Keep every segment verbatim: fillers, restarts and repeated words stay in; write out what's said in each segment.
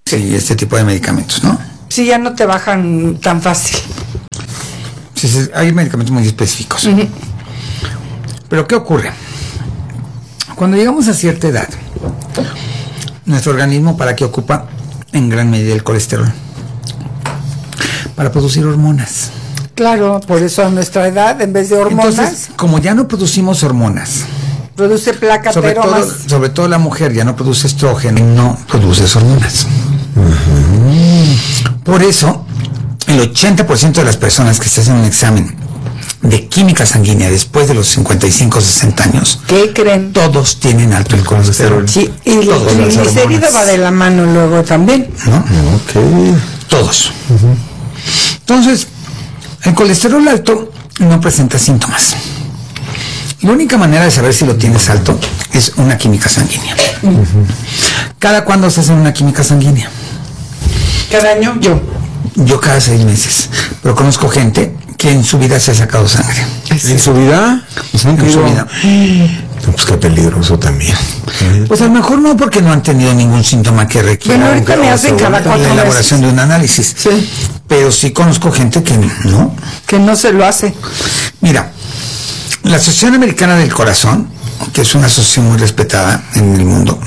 Sí, este tipo de medicamentos, ¿no? Sí, ya no te bajan tan fácil. Sí, sí, hay medicamentos muy específicos. Uh-huh. Pero ¿qué ocurre? Cuando llegamos a cierta edad, nuestro organismo, ¿para qué ocupa en gran medida el colesterol? Para producir hormonas. Claro, por eso a nuestra edad, en vez de hormonas... Entonces, como ya no producimos hormonas... Produce placa, sobre pero todo, más... sobre todo la mujer ya no produce estrógeno, no produce hormonas. Uh-huh. Por eso, el ochenta por ciento de las personas que se hacen un examen de química sanguínea después de los cincuenta y cinco, sesenta años, ¿qué creen? Todos tienen alto el colesterol. Sí, y el triglicérido va de la mano luego también. ¿No? Okay. Todos. Uh-huh. Entonces, el colesterol alto no presenta síntomas. La única manera de saber si lo tienes alto es una química sanguínea. Uh-huh. ¿Cada cuándo se hace una química sanguínea? Cada año yo. Yo cada seis meses. Pero conozco gente que en su vida se ha sacado sangre. ¿En su vida? Pues en ido... su vida. Pues qué peligroso también. Pues a lo mejor no, porque no han tenido ningún síntoma que requiera bueno, ahorita me hacen cada cuatro la elaboración meses. de un análisis. Sí. Pero sí conozco gente que no. Que no se lo hace. Mira, la Asociación Americana del Corazón, que es una asociación muy respetada en el mundo,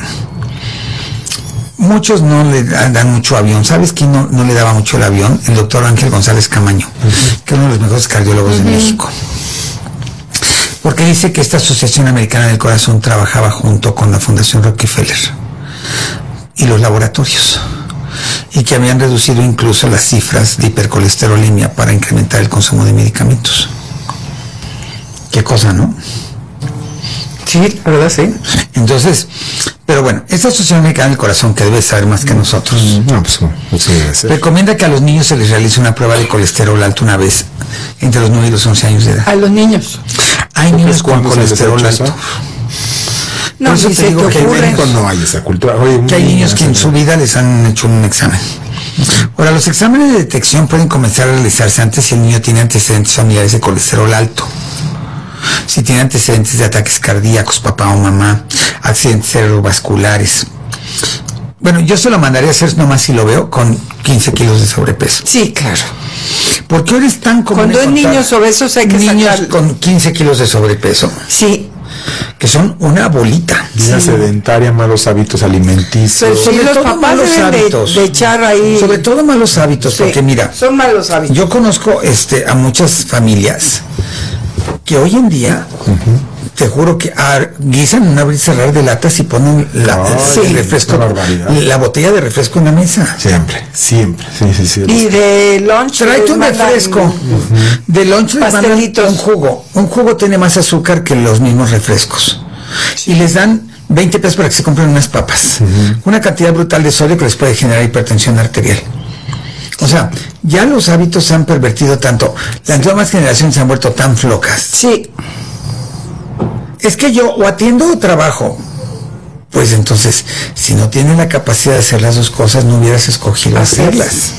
muchos no le dan mucho avión. ¿Sabes quién no, no le daba mucho el avión? El doctor Ángel González Camaño, uh-huh. que es uno de los mejores cardiólogos uh-huh. de México. Porque dice que esta Asociación Americana del Corazón trabajaba junto con la Fundación Rockefeller y los laboratorios, y que habían reducido incluso las cifras de hipercolesterolemia para incrementar el consumo de medicamentos. Qué cosa, ¿no? Sí, la verdad, sí. Entonces, pero bueno, esta Asociación Americana del Corazón, que debe saber más que nosotros, no, pues, pues sí debe ser, recomienda que a los niños se les realice una prueba de colesterol alto una vez entre los nueve y los once años de edad. A los niños. Hay niños con colesterol alto. No, si se te ocurre. No hay esa cultura. Oye, que hay niños que en su vida les han hecho un examen. Ahora, los exámenes de detección pueden comenzar a realizarse antes si el niño tiene antecedentes familiares de colesterol alto. Si tiene antecedentes de ataques cardíacos, papá o mamá, accidentes cerebrovasculares. Bueno, yo se lo mandaría a hacer nomás si lo veo con quince kilos de sobrepeso. Sí, claro. ¿Por qué ahora es tan común cuando hay niños obesos hay que niños sacar... con quince kilos de sobrepeso? Sí. Que son una bolita. Vida sí. sedentaria, malos hábitos alimenticios. Pero sí, sobre los todo papás malos deben hábitos. De, de echar ahí. Sobre todo malos hábitos, sí, porque mira, son malos hábitos. Yo conozco este a muchas familias que hoy en día, uh-huh. te juro que ah, guisan un abrir y cerrar de latas y ponen la, Ay, el, el refresco, la botella de refresco en la mesa. Siempre, siempre. Sí, sí, sí. Y de lunch. Tráete un refresco. Uh-huh. De lunch les mandan un jugo. Un jugo tiene más azúcar que los mismos refrescos. Sí. Y les dan veinte pesos para que se compren unas papas. Uh-huh. Una cantidad brutal de sodio que les puede generar hipertensión arterial. O sea, ya los hábitos se han pervertido tanto. Las sí. nuevas generaciones se han vuelto tan flocas. Sí. Es que yo o atiendo o trabajo. Pues entonces, si no tienes la capacidad de hacer las dos cosas, no hubieras escogido Así hacerlas. Es.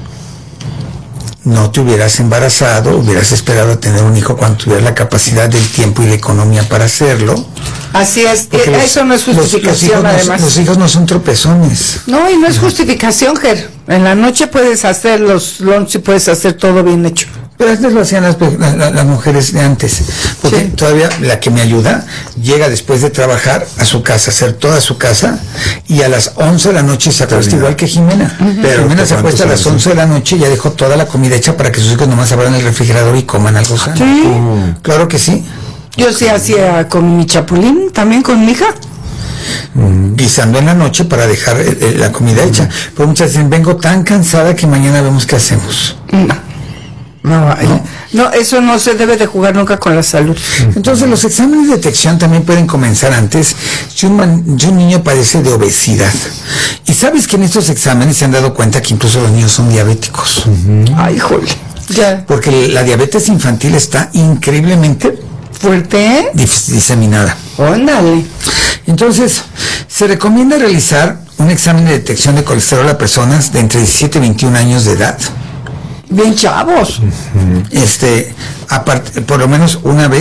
No te hubieras embarazado, hubieras esperado a tener un hijo cuando tuvieras la capacidad del tiempo y la economía para hacerlo. Así es, eh, los, eso no es justificación, los, los además. No, los hijos no son tropezones. No, y no es justificación, Ger. En la noche puedes hacer los lunch y puedes hacer todo bien hecho. Pero antes lo hacían las, las, las mujeres de antes, porque sí. todavía la que me ayuda llega después de trabajar a su casa, hacer toda su casa, y a las once de la noche se acuesta igual que Jimena. Uh-huh. Pero Jimena se acuesta a las once de la noche y ya dejó toda la comida hecha para que sus hijos nomás abran el refrigerador y coman algo sano. Sí. Uh, claro que sí. Yo sí hacía con mi chapulín, también con mi hija. Guisando en la noche para dejar el, el, la comida uh-huh. hecha. Pero muchas dicen, vengo tan cansada que mañana vemos qué hacemos. No. No, no, no, eso no se debe de jugar nunca con la salud. Entonces los exámenes de detección también pueden comenzar antes si un, man, si un niño padece de obesidad. Y sabes que en estos exámenes se han dado cuenta que incluso los niños son diabéticos. Uh-huh. Ay, joder. Ya. Porque la diabetes infantil está increíblemente fuerte, ¿eh? dis- diseminada. Óndale. Entonces, se recomienda realizar un examen de detección de colesterol a personas de entre diecisiete y veintiún años de edad. Bien chavos. Este, aparte, por lo menos una vez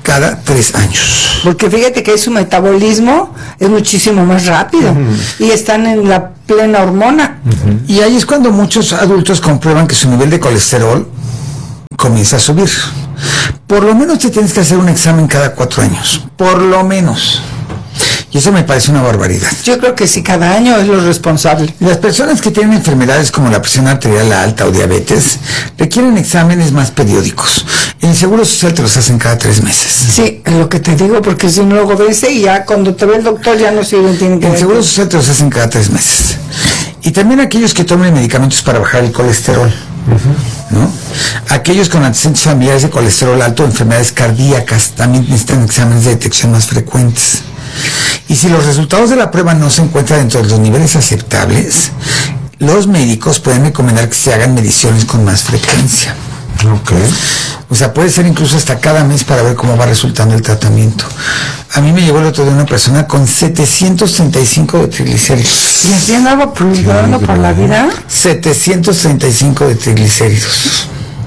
cada tres años. Porque fíjate que su metabolismo es muchísimo más rápido uh-huh. y están en la plena hormona. Uh-huh. Y ahí es cuando muchos adultos comprueban que su nivel de colesterol comienza a subir. Por lo menos te tienes que hacer un examen cada cuatro años, por lo menos. Y eso me parece una barbaridad. Yo creo que sí, cada año es lo responsable. Las personas que tienen enfermedades como la presión arterial alta o diabetes requieren exámenes más periódicos. En el Seguro Social te los hacen cada tres meses. Sí, es lo que te digo, porque si uno luego vence y ya cuando te ve el doctor ya no sirven, tienen que... En el Seguro Social te los hacen cada tres meses. Y también aquellos que tomen medicamentos para bajar el colesterol. Uh-huh. ¿No? Aquellos con antecedentes familiares de colesterol alto o enfermedades cardíacas también necesitan exámenes de detección más frecuentes. Y si los resultados de la prueba no se encuentran dentro de los niveles aceptables, los médicos pueden recomendar que se hagan mediciones con más frecuencia. Okay. O sea, puede ser incluso hasta cada mes para ver cómo va resultando el tratamiento. A mí me llegó el otro día una persona con setecientos treinta y cinco de triglicéridos. ¿Y así andaba pulgando por la vida? setecientos treinta y cinco de triglicéridos.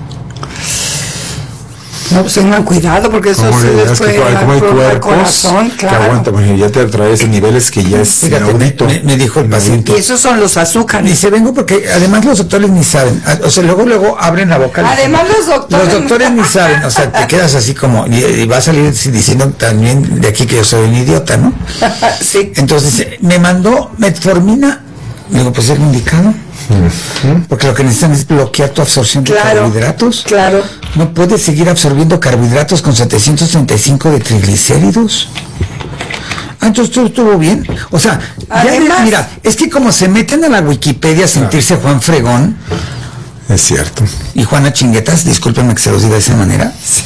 No, pues tengan cuidado porque eso se les puede dar al corazón, claro. Que aguanta, porque ya te atraes en niveles que ya es Fíjate, me, me, me dijo el paciente. Y esos son los azúcares. Dice, vengo porque además los doctores ni saben. O sea, luego, luego abren la boca. Además los doctores. Los doctores ni saben. O sea, te quedas así como, y, y va a salir diciendo también de aquí que yo soy un idiota, ¿no? Sí. Entonces, me mandó metformina. Digo, pues es lo indicado. Uh-huh. Porque lo que necesitan es bloquear tu absorción claro, de carbohidratos. Claro. No puedes seguir absorbiendo carbohidratos con setecientos treinta y cinco de triglicéridos. Ah, entonces todo estuvo bien. O sea, Además, ya, mira, es que como se meten a la Wikipedia a sentirse claro. Juan Fregón. Es cierto. Y Juana Chinguetas, discúlpenme que se los diga de esa manera. Sí.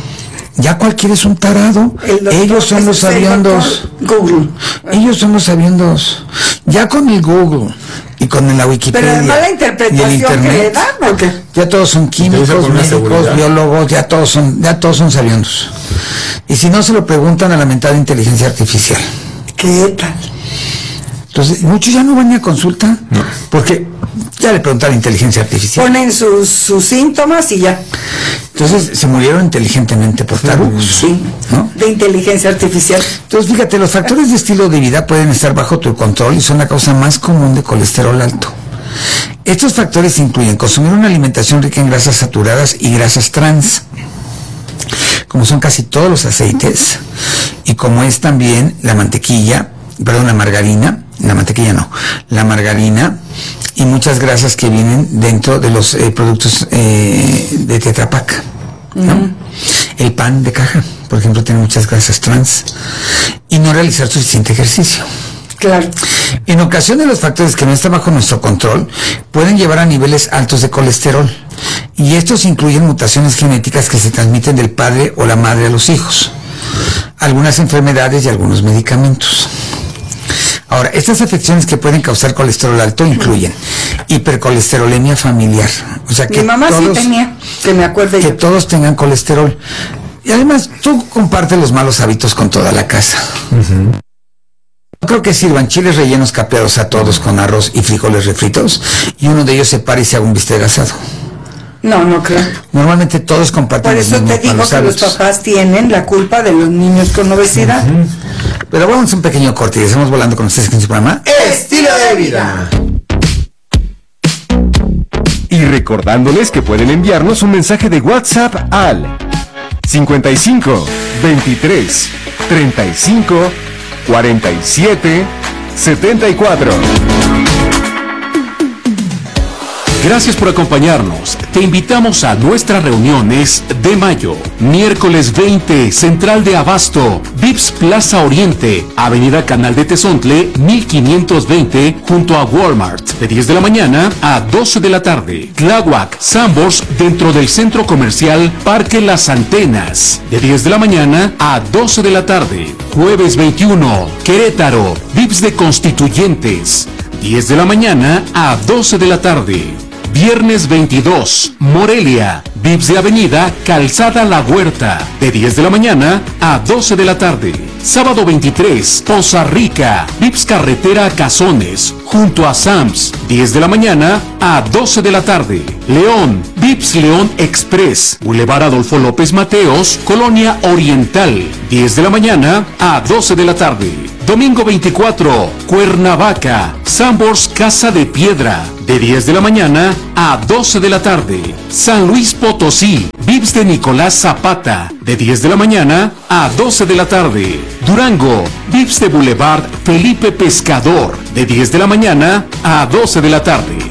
Ya cualquiera es un tarado. Ellos son los sabiondos. Google. Ellos son los sabiondos. Ya con el Google y con la Wikipedia. Pero además la interpretación y el internet, que le dan, ¿o qué? Ya todos son químicos, médicos, biólogos, ya todos son, ya todos son sabiondos. Y si no se lo preguntan a la mentada inteligencia artificial. ¿Qué tal? Entonces, muchos ya no van ni a consulta, no. Porque ya le preguntaron a la inteligencia artificial. Ponen sus, sus síntomas y ya. Entonces, se murieron inteligentemente por tarugos. Sí, ¿no? De inteligencia artificial. Entonces, fíjate, los factores de estilo de vida pueden estar bajo tu control y son la causa más común de colesterol alto. Estos factores incluyen consumir una alimentación rica en grasas saturadas y grasas trans, como son casi todos los aceites, y como es también la mantequilla, perdón, la margarina, la mantequilla no, la margarina y muchas grasas que vienen dentro de los eh, productos eh, de Tetra Pak, ¿no? Uh-huh. El pan de caja, por ejemplo, tiene muchas grasas trans, y no realizar suficiente ejercicio. Claro. En ocasiones los factores que no están bajo nuestro control pueden llevar a niveles altos de colesterol, y estos incluyen mutaciones genéticas que se transmiten del padre o la madre a los hijos, algunas enfermedades y algunos medicamentos. Ahora, estas afecciones que pueden causar colesterol alto incluyen hipercolesterolemia familiar. O sea, que mi mamá todos, sí tenía, que me acuerdo que yo. todos tengan colesterol. Y además, tú compartes los malos hábitos con toda la casa. Uh-huh. No creo que sirvan chiles rellenos capeados a todos con arroz y frijoles refritos y uno de ellos se pare y se haga un bistec asado. No, no creo. Normalmente todos comparten los mismos malos hábitos. Por eso te digo que los papás tienen la culpa de los niños con obesidad. Uh-huh. Pero vamos a un pequeño corte y estamos volando con ustedes en su programa Estilo de Vida. Y recordándoles que pueden enviarnos un mensaje de WhatsApp al cincuenta y cinco, veintitrés, treinta y cinco, cuarenta y siete, setenta y cuatro. Gracias por acompañarnos. Te invitamos a nuestras reuniones de mayo. Miércoles veinte, Central de Abasto, Vips Plaza Oriente, Avenida Canal de Tezontle, mil quinientos veinte, junto a Walmart, de diez de la mañana a doce de la tarde. Tláhuac, Sambors, dentro del Centro Comercial Parque Las Antenas, de diez de la mañana a doce de la tarde. Jueves veintiuno, Querétaro, Vips de Constituyentes, diez de la mañana a doce de la tarde. Viernes veintidós, Morelia, Vips de Avenida Calzada La Huerta, de diez de la mañana a doce de la tarde. Sábado veintitrés, Poza Rica, Vips Carretera Cazones, junto a Sams, diez de la mañana a doce de la tarde. León, Vips Vips León Express, Boulevard Adolfo López Mateos, Colonia Oriental, diez de la mañana a doce de la tarde. Domingo veinticuatro, Cuernavaca, Sambors Casa de Piedra, de diez de la mañana a doce de la tarde. San Luis Potosí, Vips de Nicolás Zapata, de diez de la mañana a doce de la tarde. Durango, Vips de Boulevard Felipe Pescador, de diez de la mañana a doce de la tarde.